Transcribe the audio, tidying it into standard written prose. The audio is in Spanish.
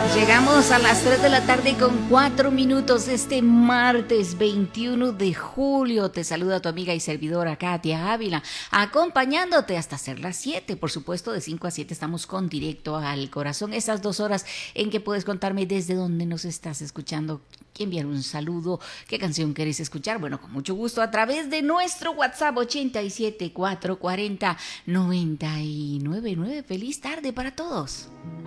Llegamos a las 3 de la tarde con 4 minutos este martes 21 de julio. Te saluda tu amiga y servidora Katia Ávila, acompañándote hasta ser las 7. Por supuesto, de 5 a 7 estamos con Directo al Corazón. Esas 2 horas en que puedes contarme desde dónde nos estás escuchando, enviar un saludo, qué canción querés escuchar. Bueno, con mucho gusto a través de nuestro WhatsApp 87 440 999. Feliz tarde para todos.